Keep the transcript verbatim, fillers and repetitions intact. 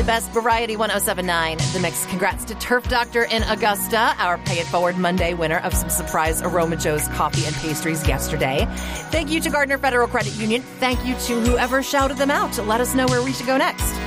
best variety one oh seven point nine The Mix. Congrats to Turf Doctor in Augusta, our Pay It Forward Monday winner of some surprise Aroma Joe's coffee and pastries yesterday. Thank you to Gardner Federal Credit Union. Thank you to whoever shouted them out. Let us know where we should go next.